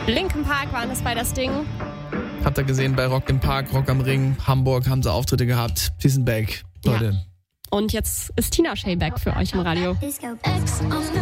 Linkin Park waren es bei das Ding. Habt ihr gesehen bei Rock im Park, Rock am Ring, Hamburg haben sie Auftritte gehabt. Sie sind back, Leute. Ja. Und jetzt ist Tina Shea back für euch im Radio.